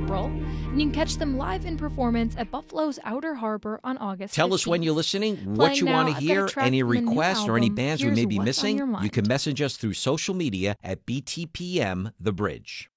April. And you can catch them live in performance at Buffalo's Outer Harbor on August 15th. Tell us when you're listening, what you want to hear, any requests or any bands we may be missing. You can message us through social media at BTPM The Bridge.